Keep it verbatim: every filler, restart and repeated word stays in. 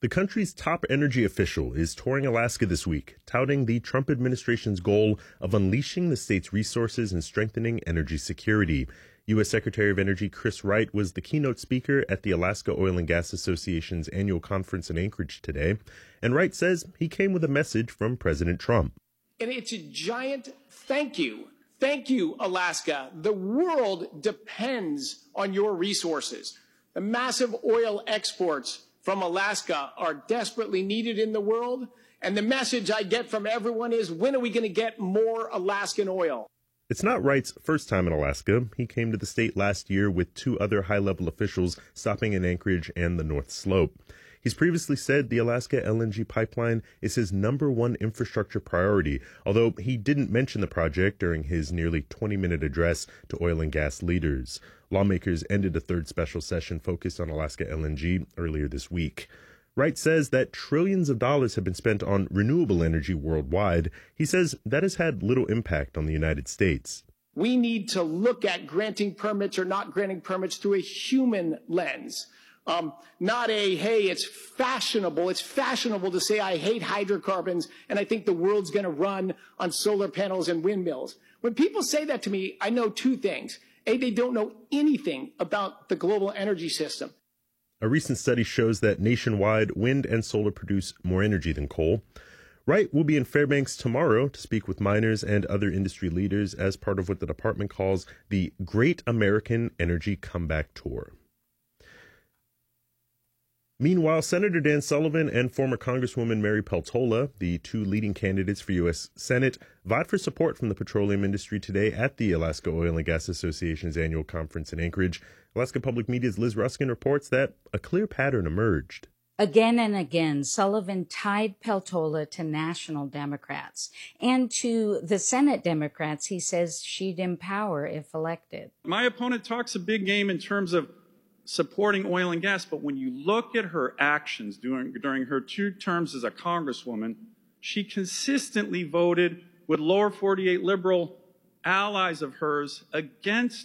The country's top energy official is touring Alaska this week, touting the Trump administration's goal of unleashing the state's resources and strengthening energy security. U S. Secretary of Energy Chris Wright was the keynote speaker at the Alaska Oil and Gas Association's annual conference in Anchorage today. And Wright says he came with a message from President Trump. And it's a giant thank you. Thank you, Alaska. The world depends on your resources. The massive oil exports from Alaska are desperately needed in the world. And the message I get from everyone is, when are we going to get more Alaskan oil? It's not Wright's first time in Alaska. He came to the state last year with two other high-level officials stopping in Anchorage and the North Slope. He's previously said the Alaska L N G pipeline is his number one infrastructure priority, although he didn't mention the project during his nearly twenty-minute address to oil and gas leaders. Lawmakers ended a third special session focused on Alaska L N G earlier this week. Wright says that trillions of dollars have been spent on renewable energy worldwide. He says that has had little impact on the United States. We need to look at granting permits or not granting permits through a human lens. Um, not a, hey, it's fashionable. It's fashionable to say I hate hydrocarbons and I think the world's going to run on solar panels and windmills. When people say that to me, I know two things. A, they don't know anything about the global energy system. A recent study shows that nationwide, wind and solar produce more energy than coal. Wright will be in Fairbanks tomorrow to speak with miners and other industry leaders as part of what the department calls the Great American Energy Comeback Tour. Meanwhile, Senator Dan Sullivan and former Congresswoman Mary Peltola, the two leading candidates for U S. Senate, vied for support from the petroleum industry today at the Alaska Oil and Gas Association's annual conference in Anchorage. Alaska Public Media's Liz Ruskin reports that a clear pattern emerged. Again and again, Sullivan tied Peltola to national Democrats. And to the Senate Democrats, he says she'd empower if elected. My opponent talks a big game in terms of supporting oil and gas, but when you look at her actions during, during her two terms as a congresswoman, she consistently voted with lower forty-eight liberal allies of hers against